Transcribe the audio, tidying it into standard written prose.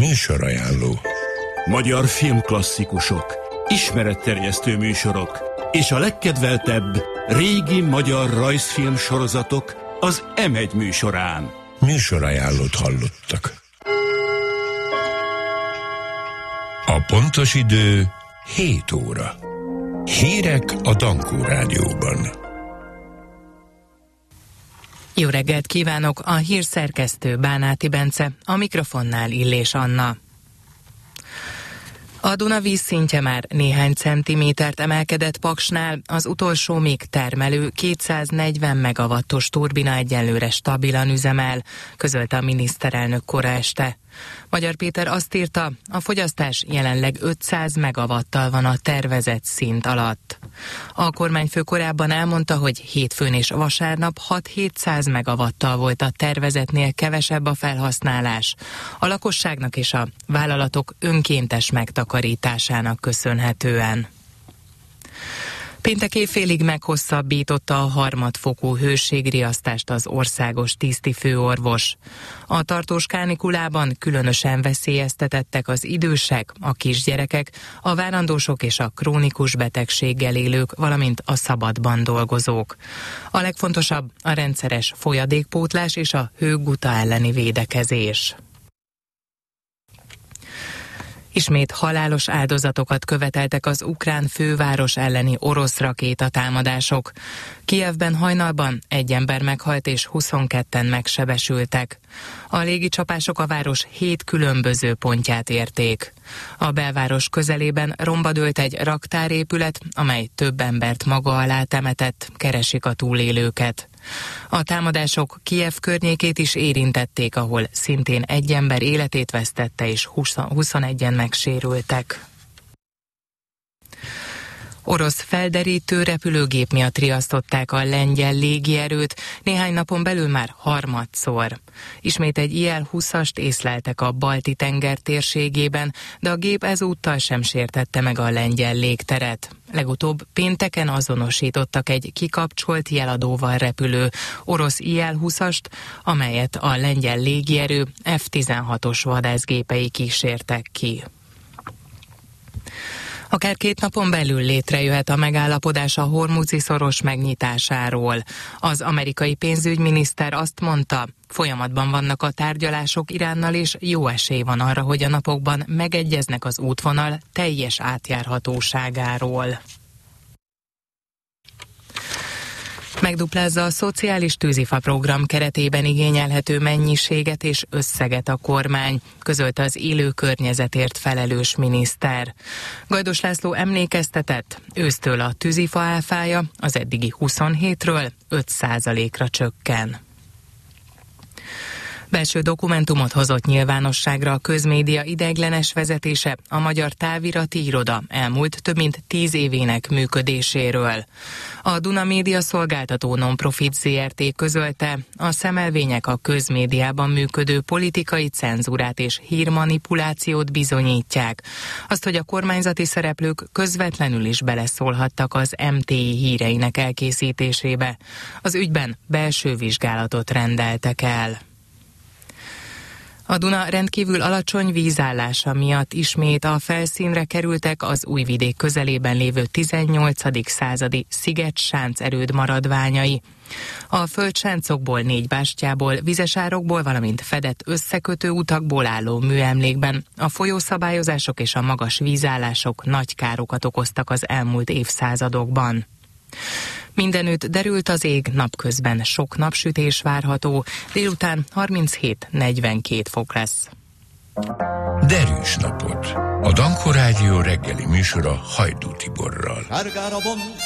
Műsorajánló. Magyar filmklasszikusok, ismeretterjesztő műsorok és a legkedveltebb régi magyar rajzfilm sorozatok az M1 műsorán. Műsorajánlót hallottak. A pontos idő 7 óra. Hírek a Dankó Rádióban. Jó reggelt kívánok, a hírszerkesztő Bánáti Bence, a mikrofonnál Illés Anna. A Duna vízszintje már néhány centimétert emelkedett Paksnál, az utolsó még termelő 240 megawattos turbina egyelőre stabilan üzemel, közölte a miniszterelnök kora este. Magyar Péter azt írta, a fogyasztás jelenleg 500 megawattal van a tervezett szint alatt. A kormányfő korábban elmondta, hogy hétfőn és vasárnap 6-700 megawattal volt a tervezetnél kevesebb a felhasználás. A lakosságnak és a vállalatok önkéntes megtakarításának köszönhetően. Péntek éjfélig meghosszabbította a harmadfokú hőségriasztást az országos tisztifőorvos. A tartós kánikulában különösen veszélyeztetettek az idősek, a kisgyerekek, a várandósok és a krónikus betegséggel élők, valamint a szabadban dolgozók. A legfontosabb a rendszeres folyadékpótlás és a hőguta elleni védekezés. Ismét halálos áldozatokat követeltek az ukrán főváros elleni orosz rakétatámadások. Kijevben hajnalban 1 ember meghalt és 22-en megsebesültek. A légicsapások a város 7 különböző pontját érték. A belváros közelében romba dőlt egy raktárépület, amely több embert maga alá temetett, keresik a túlélőket. A támadások Kijev környékét is érintették, ahol szintén 1 ember életét vesztette és 21-en megsérültek. Orosz felderítő repülőgép miatt riasztották a lengyel légierőt, néhány napon belül már harmadszor. Ismét egy IL-20-ast észleltek a Balti-tenger térségében, de a gép ezúttal sem sértette meg a lengyel légteret. Legutóbb pénteken azonosítottak egy kikapcsolt jeladóval repülő orosz IL-20-ast, amelyet a lengyel légierő F-16-os vadászgépei kísértek ki. Akár 2 napon belül létrejöhet a megállapodás a Hormuzi-szoros megnyitásáról. Az amerikai pénzügyminiszter azt mondta, folyamatban vannak a tárgyalások Iránnal, és jó esély van arra, hogy a napokban megegyeznek az útvonal teljes átjárhatóságáról. Megduplázza a szociális tűzifa program keretében igényelhető mennyiséget és összeget a kormány, közölte az élő környezetért felelős miniszter. Gajdos László emlékeztetett, ősztől a tűzifa áfája az eddigi 27-ről 5%-ra csökken. Belső dokumentumot hozott nyilvánosságra a közmédia ideiglenes vezetése, a Magyar Távirati Iroda elmúlt több mint 10 évének működéséről. A Duna Média Szolgáltató Nonprofit Zrt. Közölte, a szemelvények a közmédiában működő politikai cenzúrát és hírmanipulációt bizonyítják. Azt, hogy a kormányzati szereplők közvetlenül is beleszólhattak az MTI híreinek elkészítésébe. Az ügyben belső vizsgálatot rendeltek el. A Duna rendkívül alacsony vízállása miatt ismét a felszínre kerültek az Újvidék közelében lévő 18. századi Sziget-sánc erőd maradványai. A földsáncokból, 4 bástyából, vizesárokból, valamint fedett összekötő utakból álló műemlékben a folyószabályozások és a magas vízállások nagy károkat okoztak az elmúlt évszázadokban. Mindenütt derült az ég, napközben sok napsütés várható, délután 37-42 fok lesz. Derűs napot. A Dankó Rádió reggeli műsora Hajdú Tiborral.